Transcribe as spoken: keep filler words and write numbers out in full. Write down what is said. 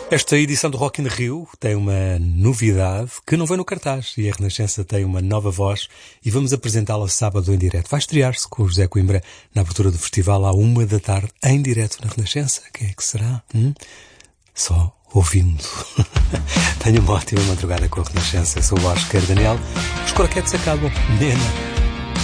Esta edição do Rock in Rio tem uma novidade que não vem no cartaz e a Renascença tem uma nova voz e vamos apresentá-la sábado em direto. Vai estrear-se com o José Coimbra na abertura do festival à uma da tarde em direto na Renascença. Quem é que será? Hum? Só ouvindo. Tenha uma ótima madrugada com a Renascença. Eu sou o Oscar Daniel. Os croquetes acabam. Nena.